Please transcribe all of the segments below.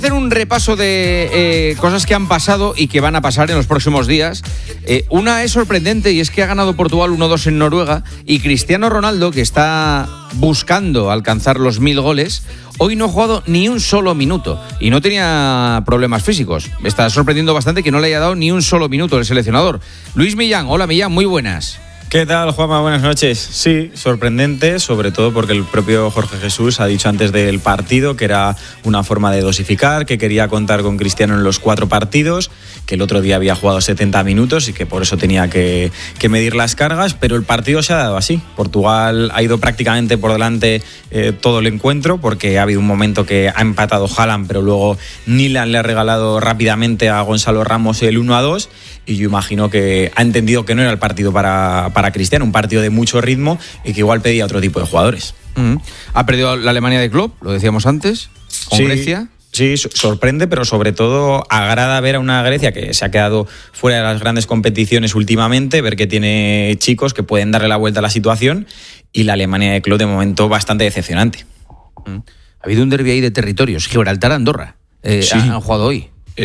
Hacer un repaso de cosas que han pasado y que van a pasar en los próximos días. Una es sorprendente y es que ha ganado Portugal 1-2 en Noruega y Cristiano Ronaldo, que está buscando alcanzar los 1000 goles, hoy no ha jugado ni un solo minuto y no tenía problemas físicos. Me está sorprendiendo bastante que no le haya dado ni un solo minuto el seleccionador. Luis Millán, hola Millán, muy buenas. ¿Qué tal, Juanma? Buenas noches. Sí, sorprendente, sobre todo porque el propio Jorge Jesús ha dicho antes del partido que era una forma de dosificar, que quería contar con Cristiano en los 4 partidos, que el otro día había jugado 70 minutos y que por eso tenía que medir las cargas, pero el partido se ha dado así. Portugal ha ido prácticamente por delante todo el encuentro, porque ha habido un momento que ha empatado Haaland, pero luego Nilan le ha regalado rápidamente a Gonzalo Ramos el 1-2, y yo imagino que ha entendido que no era el partido para Cristiano, un partido de mucho ritmo y que igual pedía otro tipo de jugadores. Ha perdido la Alemania de Klopp, lo decíamos antes, con Grecia. Sí, sorprende, pero sobre todo agrada ver a una Grecia que se ha quedado fuera de las grandes competiciones últimamente, ver que tiene chicos que pueden darle la vuelta a la situación, y la Alemania de Klopp de momento bastante decepcionante. Ha habido un derbi ahí de territorios, Gibraltar-Andorra, sí. Han jugado hoy.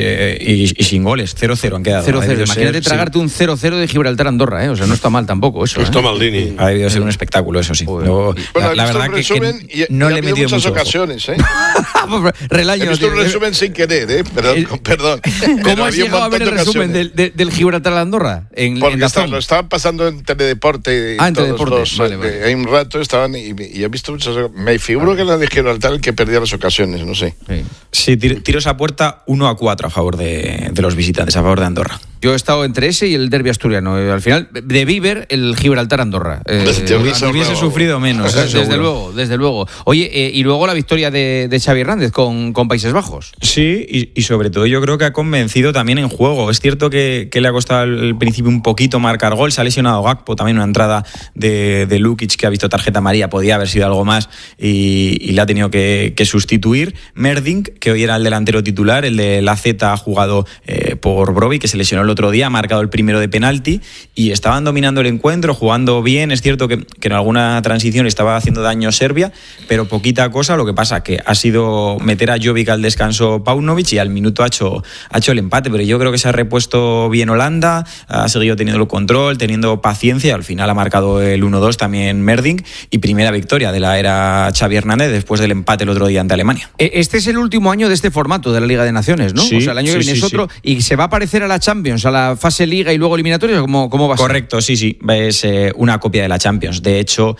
Y sin goles, 0-0 han quedado. 0-0, imagínate tragarte un 0-0 de Gibraltar-Andorra, o sea, no está mal tampoco eso. Esto Maldini. Ha debido ser un espectáculo, eso sí. Luego, bueno, la verdad que no le he metido muchas mucho ocasiones, Relaño, he visto un resumen sin querer, perdón. ¿Cómo has llegado a ver el resumen del Gibraltar-Andorra? Porque lo estaban pasando en Teledeporte. En Teledeporte, vale. Hay un rato estaban y he visto muchas. Me figuro que era de Gibraltar el que perdía las ocasiones, no sé. Sí, tiros a puerta 1-4 a favor de los visitantes, a favor de Andorra. Yo he estado entre ese y el derbi asturiano. Al final, debí ver el Gibraltar-Andorra. Hubiese sufrido menos. Desde luego. Oye, y luego la victoria de Xavi Hernández con Países Bajos. Sí, y sobre todo yo creo que ha convencido también en juego. Es cierto que le ha costado al principio un poquito marcar gol. Se ha lesionado Gakpo, también una entrada de Lukic que ha visto tarjeta amarilla. Podía haber sido algo más y le ha tenido que sustituir. Merdink, que hoy era el delantero titular, el de la Z, ha jugado por Brobbey, que se lesionó el otro día, ha marcado el primero de penalti y estaban dominando el encuentro, jugando bien. Es cierto que en alguna transición estaba haciendo daño Serbia, pero poquita cosa. Lo que pasa que ha sido meter a Jovic al descanso Paunovic y al minuto ha hecho el empate, pero yo creo que se ha repuesto bien Holanda, ha seguido teniendo el control, teniendo paciencia, al final ha marcado el 1-2 también Merdink, y primera victoria de la era Xavi Hernández después del empate el otro día ante Alemania. Este es el último año de este formato de la Liga de Naciones, ¿no? Sí, o sea, el año que viene es otro, y se va a parecer a la Champions, a la fase Liga y luego eliminatorias. ¿Cómo va a ser? Correcto, sí, es una copia de la Champions. De hecho,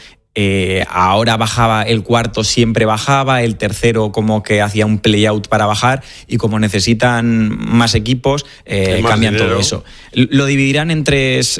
ahora bajaba el cuarto, siempre bajaba, el tercero como que hacía un play-out para bajar, y como necesitan más equipos, cambian dinero. Todo eso. Lo dividirán en tres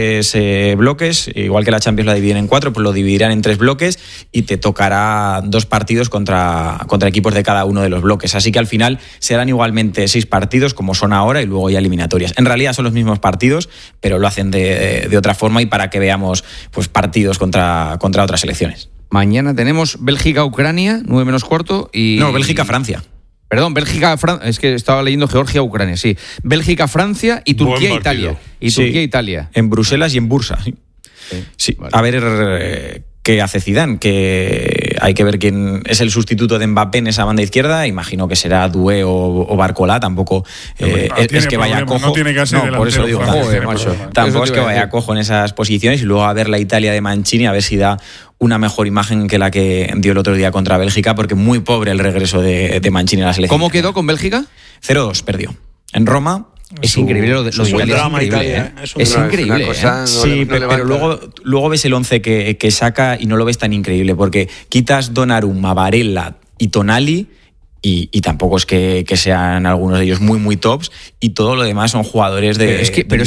bloques, igual que la Champions la dividen en 4, pues lo dividirán en 3 bloques y te tocará 2 partidos contra equipos de cada uno de los bloques. Así que al final serán igualmente 6 partidos como son ahora y luego ya eliminatorias. En realidad son los mismos partidos, pero lo hacen de otra forma y para que veamos pues partidos contra otras selecciones. Mañana tenemos Bélgica-Ucrania, 9:15 y... No, Bélgica-Francia. Perdón, Bélgica-Francia, es que estaba leyendo Georgia-Ucrania, sí. Bélgica-Francia y Turquía-Italia. Turquía-Italia. En Bruselas y en Bursa. Sí. Vale. A ver qué hace Zidane, que hay que ver quién es el sustituto de Mbappé en esa banda izquierda. Imagino que será Doué o Barcola. Tampoco es que vaya cojo. No tiene que ser por eso digo, tampoco es que vaya cojo en esas posiciones, y luego a ver la Italia de Mancini, a ver si da una mejor imagen que la que dio el otro día contra Bélgica, porque muy pobre el regreso de Mancini a la selección. ¿Cómo quedó con Bélgica? 0-2, perdió. En Roma. Es increíble lo de Italia. Es increíble. Sí, pero luego ves el 11 que saca y no lo ves tan increíble, porque quitas Donnarumma, Varela y Tonali, y tampoco es que sean algunos de ellos muy muy tops, y todo lo demás son jugadores de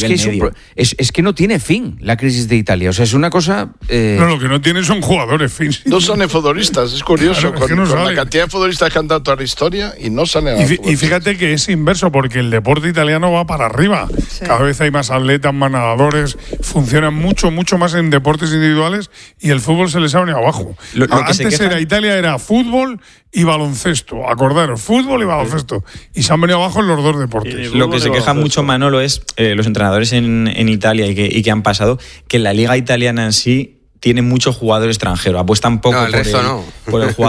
es que no tiene fin la crisis de Italia, o sea, es una cosa No, lo que no tiene son jugadores fin. No son futbolistas, es curioso, claro, con la cantidad de futbolistas que han dado toda la historia y no salen a y fíjate que es inverso, porque el deporte italiano va para arriba, cada vez hay más atletas, más nadadores, funcionan mucho más en deportes individuales, y el fútbol se les ha venido abajo. Antes Italia era fútbol y baloncesto, acordaros, fútbol y baloncesto, y se han venido abajo en los 2 deportes. Lo que se queja mucho Manolo es los entrenadores en Italia y que han pasado, que la liga italiana en sí tiene mucho jugador extranjero, apuestan poco por el jugador